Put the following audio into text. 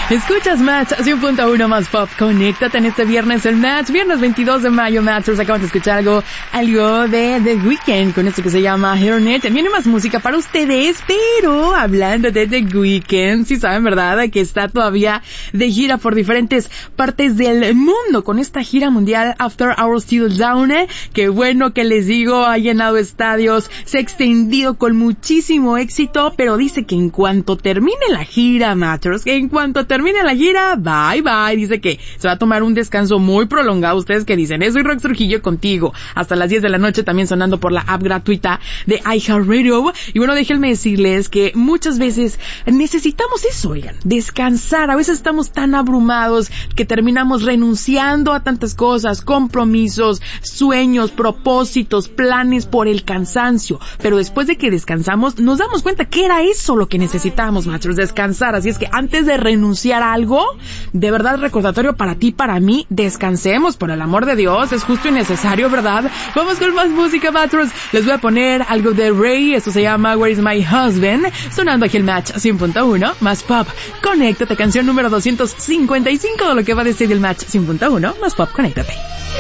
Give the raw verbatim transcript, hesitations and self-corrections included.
Escuchas Match cien punto uno más pop. Conéctate en este viernes, el Match, viernes veintidós de mayo, Matchers. Acaban de escuchar algo, algo de The Weeknd con esto que se llama Hairnet. Viene más música para ustedes, pero hablando de The Weeknd, sí saben, ¿verdad? Que está todavía de gira por diferentes partes del mundo con esta gira mundial After Hours Till Dawn. Que bueno que les digo, ha llenado estadios, se ha extendido con muchísimo éxito, pero dice que en cuanto termine la gira, Matchers, que en cuanto termine la gira, bye bye. Dice que se va a tomar un descanso muy prolongado. Ustedes que dicen, eso y Rox Trujillo contigo hasta las diez de la noche, también sonando por la app gratuita de iHeartRadio. Y bueno, déjenme decirles que muchas veces necesitamos eso, oigan, descansar. A veces estamos tan abrumados que terminamos renunciando a tantas cosas, compromisos, sueños, propósitos, planes por el cansancio. Pero después de que descansamos, nos damos cuenta que era eso lo que necesitábamos, Matchers, descansar. Así es que antes de renunciar a algo, de verdad, recordatorio para ti, para mí, descansemos, por el amor de Dios, es justo y necesario, ¿verdad? Vamos con más música, Matchers. Les voy a poner algo de Rey, esto se llama Where is my husband, sonando aquí el Match cien punto uno más pop. Conéctate, canción número doscientos cincuenta y cinco de lo que va a decir el Match cien punto uno más pop. Conéctate.